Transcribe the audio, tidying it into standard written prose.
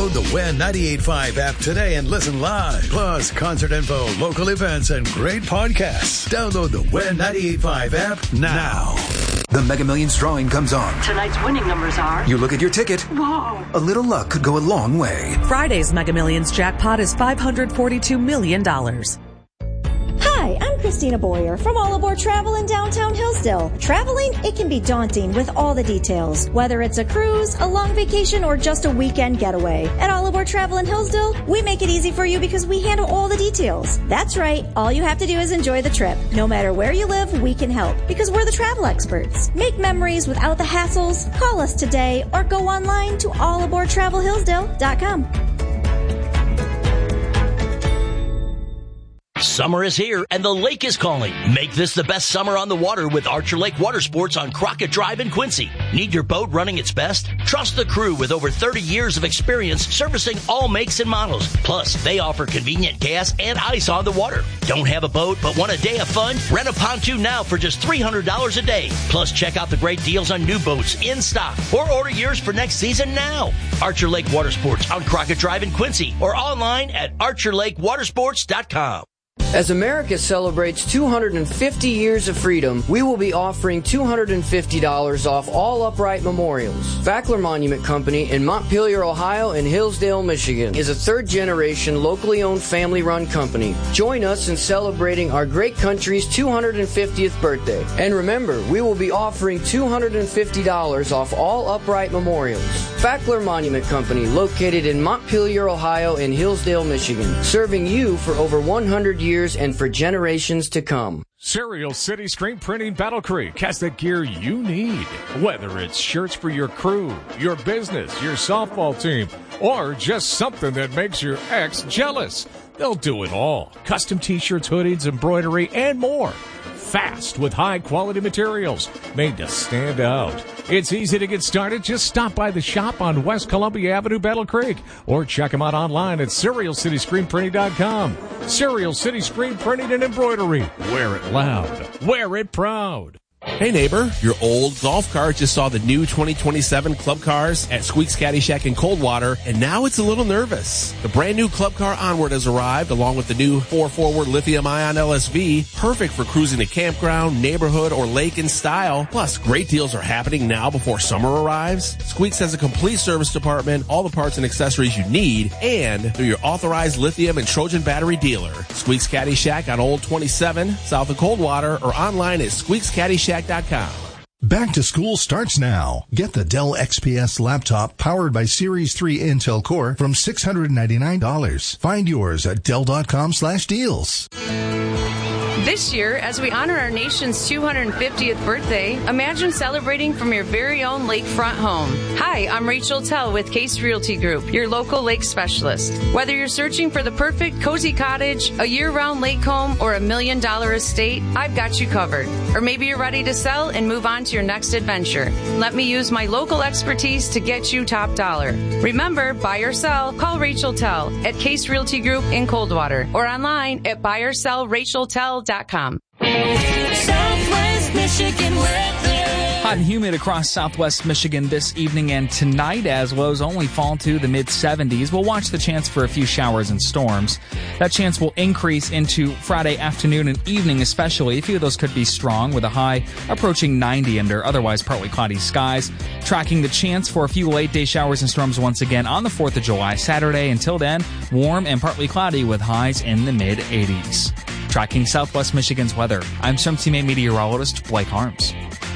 Download the WIN 98.5 app today and listen live. Plus, concert info, local events, and great podcasts. Download the WIN 98.5 app now. The Mega Millions drawing comes on. Tonight's winning numbers are... You look at your ticket. Whoa. A little luck could go a long way. Friday's Mega Millions jackpot is $542 million. Hi, I'm Christina Boyer from All Aboard Travel in downtown Hillsdale. Traveling, it can be daunting with all the details. Whether it's a cruise, a long vacation, or just a weekend getaway. At All Aboard Travel in Hillsdale, we make it easy for you because we handle all the details. That's right. All you have to do is enjoy the trip. No matter where you live, we can help because we're the travel experts. Make memories without the hassles. Call us today or go online to allaboardtravelhillsdale.com. Summer is here and the lake is calling. Make this the best summer on the water with Archer Lake Water Sports on Crockett Drive in Quincy. Need your boat running its best? Trust the crew with over 30 years of experience servicing all makes and models. Plus, they offer convenient gas and ice on the water. Don't have a boat but want a day of fun? Rent a pontoon now for just $300 a day. Plus, check out the great deals on new boats in stock or order yours for next season now. Archer Lake Water Sports on Crockett Drive in Quincy or online at archerlakewatersports.com. As America celebrates 250 years of freedom, we will be offering $250 off all upright memorials. Fackler Monument Company in Montpelier, Ohio and Hillsdale, Michigan is a third-generation locally owned family-run company. Join us in celebrating our great country's 250th birthday. And remember, we will be offering $250 off all upright memorials. Fackler Monument Company, located in Montpelier, Ohio and Hillsdale, Michigan, serving you for over 100 years and for generations to come. Cereal City Screen Printing Battle Creek has the gear you need. Whether it's shirts for your crew, your business, your softball team, or just something that makes your ex jealous, they'll do it all. Custom t-shirts, hoodies, embroidery, and more. Fast with high-quality materials made to stand out. It's easy to get started. Just stop by the shop on West Columbia Avenue, Battle Creek, or check them out online at SerialCityScreenPrinting.com. Serial City Screen Printing and Embroidery. Wear it loud. Wear it proud. Hey neighbor, your old golf cart just saw the new 2027 Club Cars at Squeaks Caddy Shack in Coldwater, and now it's a little nervous. The brand new Club Car Onward has arrived, along with the new 4-forward lithium-ion LSV, perfect for cruising a campground, neighborhood, or lake in style. Plus, great deals are happening now before summer arrives. Squeaks has a complete service department, all the parts and accessories you need, and they're your authorized lithium and Trojan battery dealer. Squeaks Caddy Shack on Old 27, south of Coldwater, or online at squeakscaddyShack.com. Back to school starts now. Get the Dell XPS laptop powered by Series 3 Intel Core from $699. Find yours at Dell.com/deals. This year, as we honor our nation's 250th birthday, imagine celebrating from your very own lakefront home. Hi, I'm Rachel Tell with Case Realty Group, your local lake specialist. Whether you're searching for the perfect cozy cottage, a year-round lake home, or $1 million estate, I've got you covered. Or maybe you're ready to sell and move on to your next adventure. Let me use my local expertise to get you top dollar. Remember, buy or sell, call Rachel Tell at Case Realty Group in Coldwater or online at buyersellracheltell.com. Southwest Michigan weather. Hot and humid across southwest Michigan this evening and tonight as lows only fall to the mid-70s. We'll watch the chance for a few showers and storms. That chance will increase into Friday afternoon and evening especially. A few of those could be strong with a high approaching 90 under otherwise partly cloudy skies. Tracking the chance for a few late-day showers and storms once again on the 4th of July, Saturday. Until then, warm and partly cloudy with highs in the mid-80s. Tracking southwest Michigan's weather, I'm Some Teammate meteorologist Blake Harms.